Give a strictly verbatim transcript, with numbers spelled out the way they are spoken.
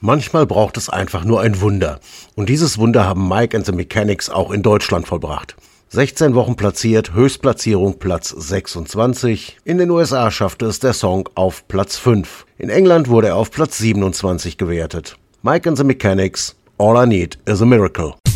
Manchmal braucht es einfach nur ein Wunder. Und dieses Wunder haben Mike and the Mechanics auch in Deutschland vollbracht. sechzehn Wochen platziert, Höchstplatzierung Platz sechsundzwanzig. In den U S A schaffte es der Song auf Platz fünf. In England wurde er auf Platz siebenundzwanzig gewertet. Mike and the Mechanics, All I Need is a Miracle.